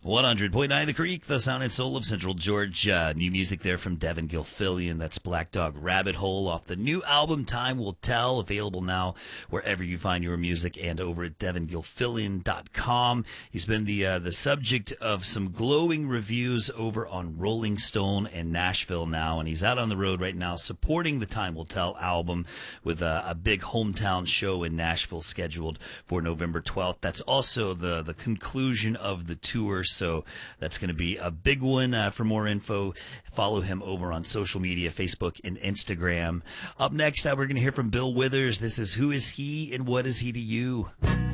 100.9 The Creek, the sound and soul of Central Georgia. New music there from Devin Gilfillian. That's Black Dog Rabbit Hole off the new album Time Will Tell, available now wherever you find your music and over at devingilfillian.com. He's been the subject of some glowing reviews over on Rolling Stone in Nashville now, and he's out on the road right now supporting the Time Will Tell album with a big hometown show in Nashville scheduled for November 12th. That's also the conclusion of the tour. So that's going to be a big one. For more info, follow him over on social media, Facebook and Instagram. Up next, we're going to hear from Bill Withers. This is Who Is He and What Is He to You?